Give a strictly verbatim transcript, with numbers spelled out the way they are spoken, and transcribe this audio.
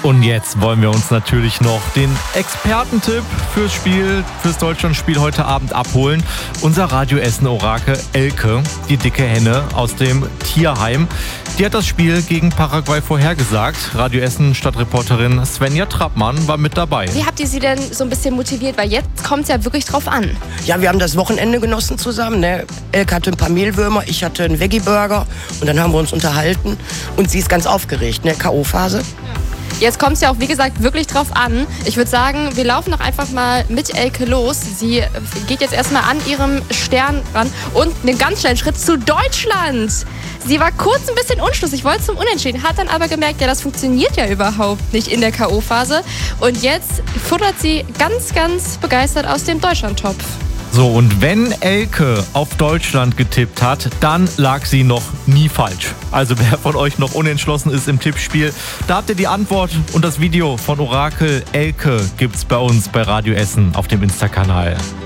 Und jetzt wollen wir uns natürlich noch den Expertentipp fürs Spiel, fürs Deutschlandspiel heute Abend abholen. Unser Radio Essen-Orakel Elke, die dicke Henne aus dem Tierheim, die hat das Spiel gegen Paraguay vorhergesagt. Radio Essen-Stadtreporterin Svenja Trappmann war mit dabei. Wie habt ihr sie denn so ein bisschen motiviert? Weil jetzt kommt es ja wirklich drauf an. Ja, wir haben das Wochenende genossen zusammen. Ne? Elke hatte ein paar Mehlwürmer, ich hatte einen Veggie-Burger und dann haben wir uns unterhalten. Und sie ist ganz aufgeregt, ne? K O-Phase. Jetzt kommt es ja auch, wie gesagt, wirklich drauf an. Ich würde sagen, wir laufen doch einfach mal mit Elke los. Sie geht jetzt erstmal an ihrem Stern ran und einen ganz schnellen Schritt zu Deutschland. Sie war kurz ein bisschen unschlüssig, wollte zum Unentschieden, hat dann aber gemerkt, ja, das funktioniert ja überhaupt nicht in der K O-Phase. Und jetzt futtert sie ganz, ganz begeistert aus dem Deutschlandtopf. So, und wenn Elke auf Deutschland getippt hat, dann lag sie noch nie falsch. Also wer von euch noch unentschlossen ist im Tippspiel, da habt ihr die Antwort und das Video von Orakel Elke gibt's bei uns bei Radio Essen auf dem Insta-Kanal.